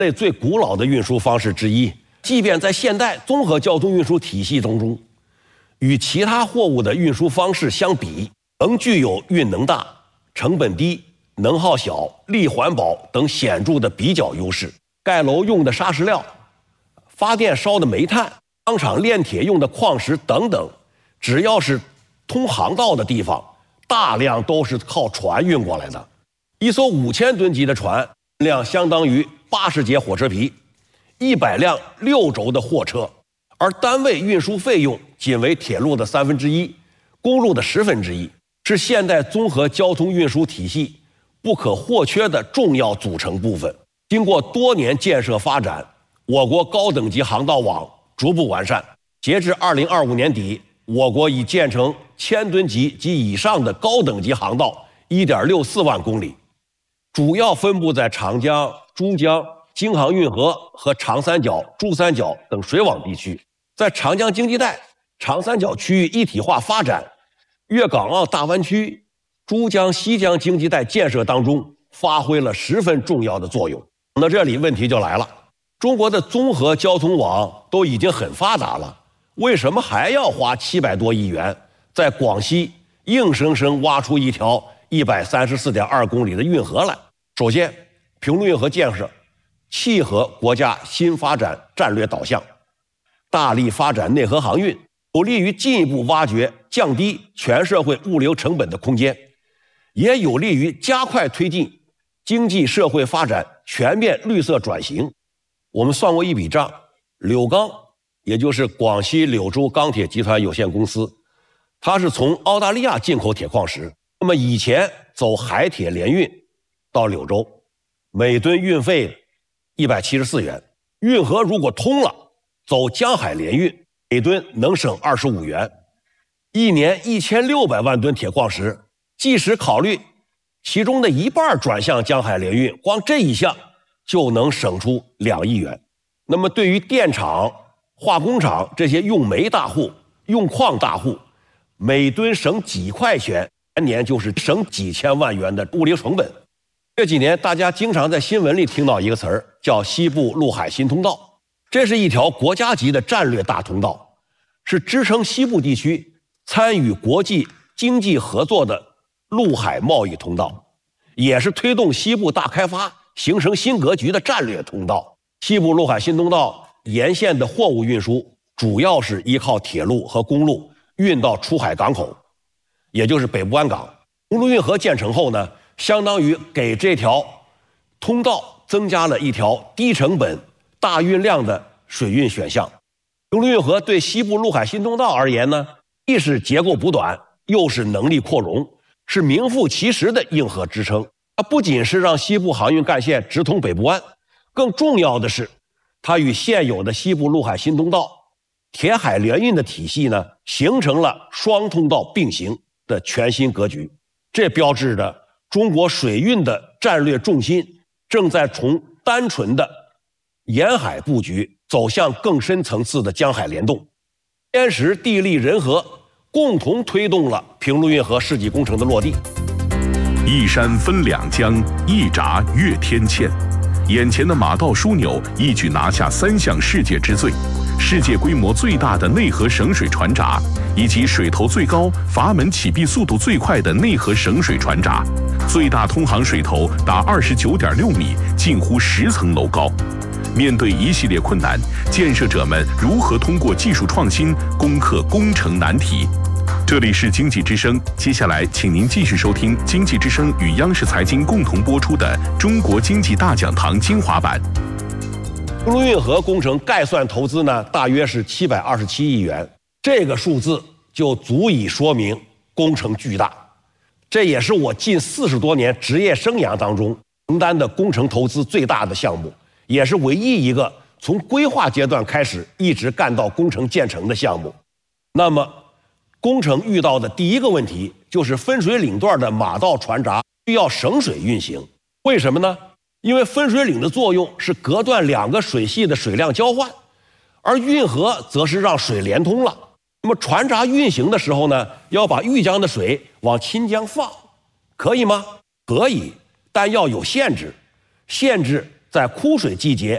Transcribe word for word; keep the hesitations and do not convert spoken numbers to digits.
类最古老的运输方式之一。即便在现代综合交通运输体系当中，与其他货物的运输方式相比，仍具有运能大、成本低、能耗小、力环保等显著的比较优势。盖楼用的砂石料、发电烧的煤炭、钢厂炼铁用的矿石等等，只要是通航道的地方，大量都是靠船运过来的。一艘五千吨级的船量相当于八十节火车皮，一百辆六轴的货车，而单位运输费用仅为铁路的三分之一，公路的十分之一，是现代综合交通运输体系不可或缺的重要组成部分。经过多年建设发展，我国高等级航道网逐步完善。截至二零二五年底，我国已建成千吨级及以上的高等级航道 一点六四万公里，主要分布在长江、珠江、京杭运河和长三角、珠三角等水网地区。在长江经济带、长三角区域一体化发展、粤港澳大湾区、珠江西江经济带建设当中发挥了十分重要的作用。到这里问题就来了，中国的综合交通网都已经很发达了，为什么还要花七百多亿元在广西硬生生挖出一条一百三十四点二公里的运河来？首先，平陆运河建设契合国家新发展战略导向，大力发展内河航运，有利于进一步挖掘降低全社会物流成本的空间，也有利于加快推进经济社会发展全面绿色转型。我们算过一笔账，柳钢，也就是广西柳州钢铁集团有限公司，它是从澳大利亚进口铁矿石，那么以前走海铁联运到柳州，每吨运费一百七十四元，运河如果通了，走江海联运，每吨能省二十五元，一年一千六百万吨铁矿石，即使考虑其中的一半转向江海联运，光这一项就能省出两亿元。那么对于电厂、化工厂这些用煤大户、用矿大户，每吨省几块钱，全年就是省几千万元的物流成本。这几年大家经常在新闻里听到一个词儿，叫西部陆海新通道。这是一条国家级的战略大通道，是支撑西部地区参与国际经济合作的陆海贸易通道，也是推动西部大开发形成新格局的战略通道。西部陆海新通道沿线的货物运输主要是依靠铁路和公路运到出海港口，也就是北部湾港。公路运河建成后呢，相当于给这条通道增加了一条低成本、大运量的水运选项。公路运河对西部陆海新通道而言呢，既是结构补短，又是能力扩容，是名副其实的硬核支撑。它不仅是让西部航运干线直通北部湾，更重要的是，它与现有的西部陆海新通道、铁海联运的体系呢，形成了双通道并行的全新格局。这标志着中国水运的战略重心正在从单纯的沿海布局走向更深层次的江海联动。天时地利人和共同推动了平陆运河世纪工程的落地。 一山分两江，一闸越天堑。眼前的马道枢纽一举拿下三项世界之最：世界规模最大的内河省水船闸，以及水头最高、阀门启闭速度最快的内河省水船闸。最大通航水头达二十九点六米，近乎十层楼高。面对一系列困难，建设者们如何通过技术创新攻克工程难题？这里是经济之声，接下来请您继续收听经济之声与央视财经共同播出的《中国经济大讲堂》精华版。 公路运河工程概算投资呢，大约是七百二十七亿元，这个数字就足以说明工程巨大。这也是我近四十多年职业生涯当中承担的工程投资最大的项目，也是唯一一个从规划阶段开始一直干到工程建成的项目。那么工程遇到的第一个问题就是分水岭段的马道船闸需要省水运行。为什么呢？因为分水岭的作用是隔断两个水系的水量交换，而运河则是让水连通了。那么船闸运行的时候呢，要把豫江的水往钦江放，可以吗？可以，但要有限制，限制在枯水季节